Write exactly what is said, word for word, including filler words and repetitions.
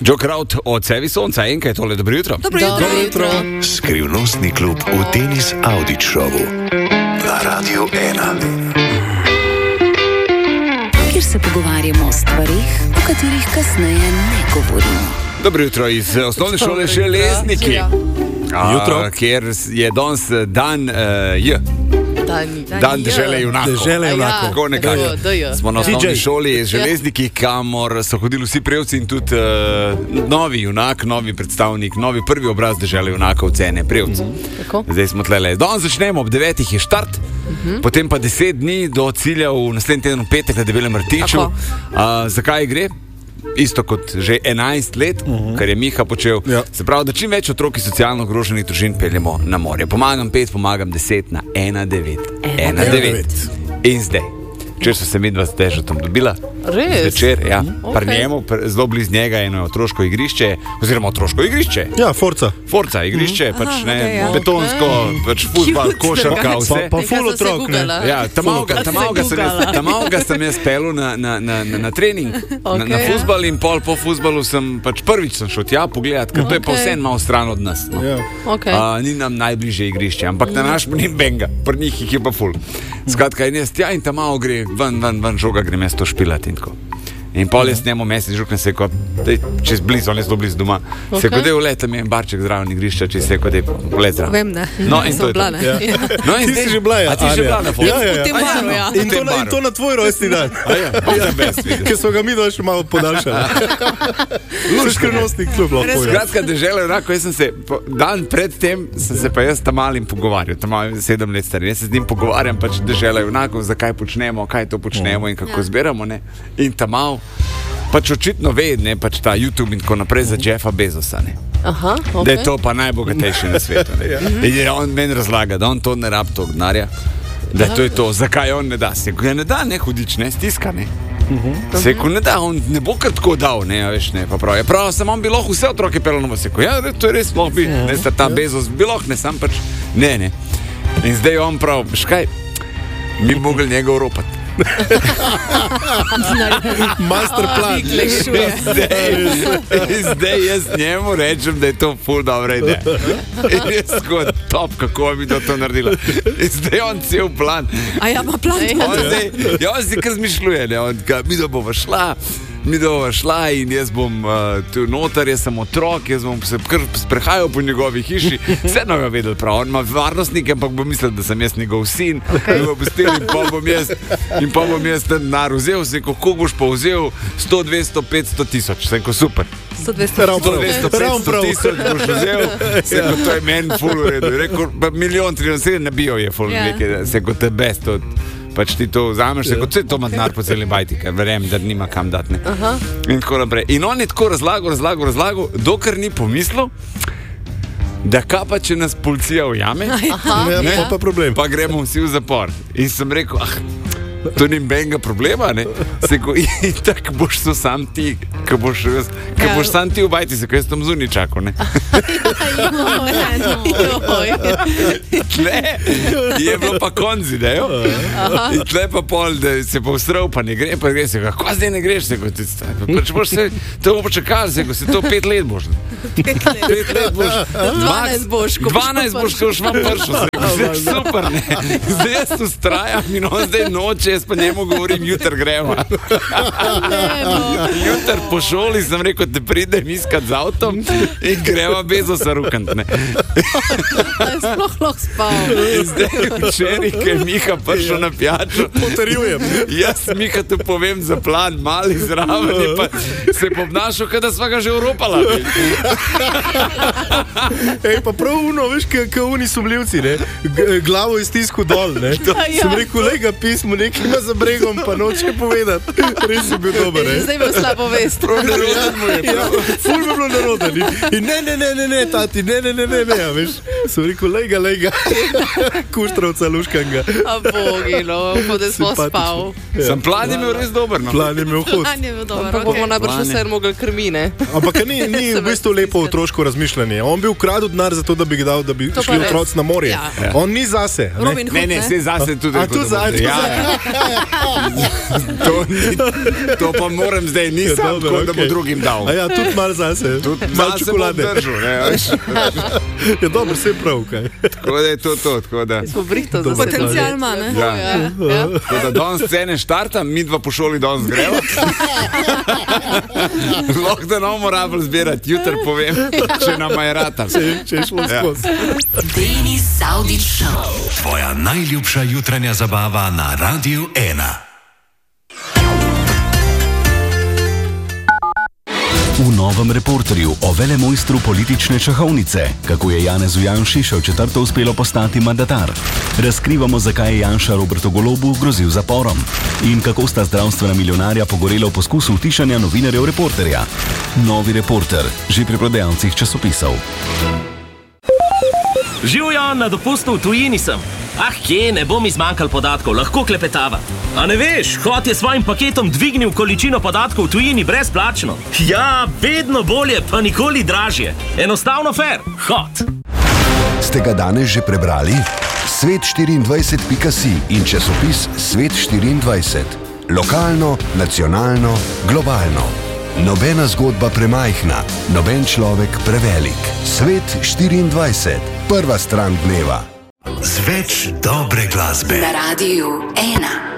Joe Kraut od Sevi Sonca, enkaj tole, dobro jutro. Dobro jutro. Dobro jutro. Skrivnostni klub v Tenis Audit Showu na Radiu ena. Kjer se pogovarjamo o stvarih, o katerih kasneje ne govorimo. Dobro jutro iz osnovne šole Železniki, Jutro. kjer je danes dan uh, J. Dan, Dan dežele junakov. Dežele junakov. Tako nekako. D J, D J. Smo na osnovni D J. šoli Železniki, kamor so hodili vsi prevci in tudi uh, novi junak, novi predstavnik, novi prvi obraz dežele junakov, Cene prevc. Tako. Zdaj smo tlele. Danes začnemo ob devetih je štart, uh-huh. potem pa deset dni do cilja v naslednji teden v petek na Debelem rtiču. Uh, zakaj gre? Isto kot že enajst let, uh-huh. kar je Miha počel. Ja. Se pravi, da čim več otrok iz socialno ogroženih družin peljemo na morje. Pomagam pet, pomagam deset na ena devet. ena devet. In zdaj, če so se midva s Dežetom dobila, Res? zvečer, ja, Okay. pri njemu, pr- zelo blizu njega je eno otroško igrišče, oziroma otroško igrišče. Ja, Forza. Forca igrišče, mm. pač Aha, ne, okay, ja. betonsko, Okay. pač futbal, Cute. košarka, Pa, vse. pa Nekaj ful sem se otrok, ne? googlala. Ja, tamalga, tamalga, sem jaz, Googala. tamalga sem jaz pelil na, na, na, na, na trening, okay, na, na ja. fuzbal in pol po fuzbalu sem pač prvič sem šel tja pogledat, ker to je pa Okay. vse malo stran od nas. No. Ja. Okay. Uh, ni nam najbližje igrišče, ampak na naš ni benga, pri njih jih je pa ful. Skratka, in jaz tja in tam malo gre, ven, ven, ven žoga grem jaz to špilati in tako. In pol jaz njemu mesec žuknem se, ko, dej, čez blizu, on je zelo blizu doma, okay. se, ko dej vlet, tam je en barček zraven igrišča, če se, ko dej vlet zraven. Vem, ne. No, in to je to. Bila, ne. Ja. No, in Ti zdaj- si že bila, ja, A ti si že Anja? bila na Forcu? Ja, ja, V tem ja. baru, ja. In to, na, in to na tvoj rojstni dan. A ja, ja, best, vidiš. Ker so ga mi dva še malo podaljšali. Skrivnostni klub lahko je. Skratka, dežela junakov, jaz sem se, po, dan pred tem sem se pa jaz tam malim pogovarjal, tam malim sedem let star, jaz se z njim pogovarjam, pač dežela junakov, zakaj počnemo, kaj to počnemo in kako zbiramo, ne, in tam mal, pač očitno ve, ne, pač ta YouTube in tako naprej za Jeffa Bezosa, ne. Aha, Da okay. je to pa najbogatejši na svetu. Ne. In je on meni razlaga, da on to ne rab tog denarja, da to je to, zakaj on ne da. Se ga ne da, ne hudič, ne stiska, ne. Se ko ne da, on ne bo kar tako dal, ne, a veš, ne, pa prav. Ja, prav, sem on bi lahko vse otroke pelal na vas. Ja, to je res, lahko bi, ne, sta ta Bezos, bi lahko, ne, sam pač, ne, ne. In zdaj on prav, veš kaj, mi bi mogli njega oropati. Master plan. Zdaj, zdaj jaz njemu rečem, da je to ful dobra ideja. In jaz kot top, kako bi to, to naredila. In zdaj on cel plan. A ja, ima plan. On zdaj, ja, on zdaj kar zmišljuje, ne, on ka, mi da bova šla, mi da bova šla in jaz bom uh, tu noter, jaz sem otrok, jaz bom se kar sprehajal po njegovi hiši, vse no ga vedel prav, on ima varnostnike, ampak bo mislil, da sem jaz njegov sin, okay. in, in pa bom jaz, in pa bom jaz ten denar vzel, sem rekel, koliko boš pa vzel, sto, dvesto, petsto tisoč, sem rekel, super. sto dvesto Prav, sto, dvesto, prav, petsto prav. tisoč boš vzel, sem rekel, to je meni ful v redu, rekel, pa milijon, trideset, ne bijo je ful, Ja. yeah. sem rekel, te best od pač ti to vzameš, yeah. vse to ima denar po celi bajti, ker verjamem, da nima kam dati. Ne. In tako naprej. In on je tako razlagal, razlagal, razlagal, dokler ni pomislil, da kaj pa, če nas policija ujame, Aha, Ja, ja. pa, pa problem. pa gremo vsi v zapor. In sem rekel, ah, to ni benga problema, ne. Se ko, in tako boš to sam ti, ko boš, jaz- ko Ja. boš sam ti v bajti, se ko jaz tam zunaj čakal, ne. Tle je bilo pa konzi, da jo. In tle pa pol, da se pa vstral, pa ne gre, pa gre se, kako zdaj ne greš, se ko ti stavi. Pač boš se, to bo počakal, se ko se to pet let boš. Pet let boš. dvanajst boš, ko boš dvanajst pa boš, ko boš vam pršel. Zdaj, super, ne. Zdaj jaz ustrajam in on zdaj noče, jaz pa njemu govorim, jutr gremo. Jutr po šoli sem rekel, te pridem iskat z avtom in greva Bezosa rukant, ne. Sploh lahko spal. In zdaj včeraj, ko je Miha prišel na pijačo, Potrjujem. jaz Miha tu povem za plan, mali zraven, je pa se je obnašal, kot da sva ga že oropala. Ej, pa prav uno, veš, kako oni sumljivci, ne? G- glavo iz tisku dol, ne? Sem rekel, lej ga pismo, nekaj ima za bregom, pa noče povedati. Res je bil dober, ne? Zdaj bo slabo vest. Neroden mu je. Ja, ful bi bilo neroden. In ne, ne, ne, ne, ne, tati, ne, ne, ne, ne, ne, a veš. Sem rekel, lej ga, lej ga. Kuštravca, luškanga. A bogi, no, upam, da smo Simpatično. spal. Sem plan imel res dober, no. Plan je imel hod. Plan je bil dober, Pa bomo okej. najbrž Plane. vse mogli krmine. Ampak ni, ni v bistvu lepo otroško razmišljanje. On bi ukradel denar za to, da bi ga dal, da bi To pa šli res. otroci na morje. Ja. Ja. On ni zase. Ne? Robin Hood, Ne, ne, vse zase tudi. A, tudi zase. Ja, to, ni, to pa moram zdaj, nisem Ja, dobro, tako, da bo okej. drugim dal. A ja, tudi malo zase. Tudi malo zase čokolade. bom držal, ne, veš. Je dobro, vse prav, kaj. Tako da je to to, tako da. Smo brihto za Dobro. Potencial ima, ne? Ja. Ja, ja. Tako da danes scene štarta, mi dva po šoli danes greva. Lahko da ne bomo rabili zbirati, jutri povem, če nam je rata. Če, če je šlo Ja. skozi. Denis Avdić Show. Tvoja najljubša jutranja zabava na Radiu ena. V novem reporterju o velemojstru politične šahovnice, kako je Janezu Janši še v četrto uspelo postati mandatar. Razkrivamo, zakaj je Janša Robertu Golobu grozil zaporom in kako sta zdravstvena milijonarja pogorela v poskusu utišanja novinarjev reporterja. Novi reporter, že pri prodajalcih časopisov. Živjo, na dopustu v tujini sem. Ah, kje, ne bo mi zmanjkal podatkov, lahko klepetava. A ne veš, Hot je svojim paketom dvignil količino podatkov v tujini brezplačno. Ja, vedno bolje, pa nikoli dražje. Enostavno fair, Hot. Ste ga danes že prebrali? svet štiriindvajset pika si in časopis Svet štiriindvajset. Lokalno, nacionalno, globalno. Nobena zgodba premajhna, noben človek prevelik. Svet štiriindvajset. Prva stran dneva. Z več dobre glasbe. Na Radiu ena.